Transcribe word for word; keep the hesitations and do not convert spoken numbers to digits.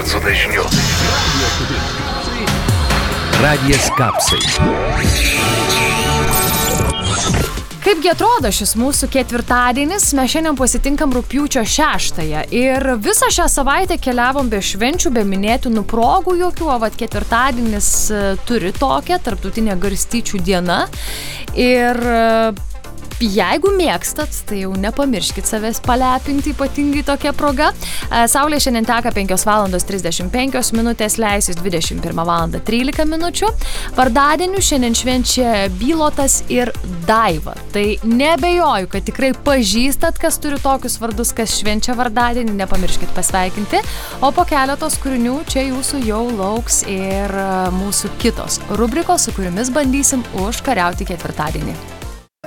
balso dažniu. Radijas Kapsai. Kaipgi atrodo šis mūsų ketvirtadienis, mes šiandien pasitinkam rugpjūčio šeštąją ir visą šią savaitę keliavom be švenčių, be minėtinų progų jokių, o vat ketvirtadienis turi tokią tarptautinę garstyčių diena ir jeigu mėgstat, tai jau nepamirškit savęs palepinti, ypatingai tokia proga. Saulė šiandien teka penkios valandos trisdešimt penkios minutės, leisis dvidešimt pirmą valandą trylika minučių. Vardadienių šiandien švenčia Bylotas ir Daiva. Tai nebejoju, kad tikrai pažįstat, kas turi tokius vardus, kas švenčia vardadienį, nepamirškit pasveikinti. O po keletos kūrinių čia jūsų jau lauks ir mūsų kitos rubrikos, su kuriomis bandysim užkariauti ketvirtadienį.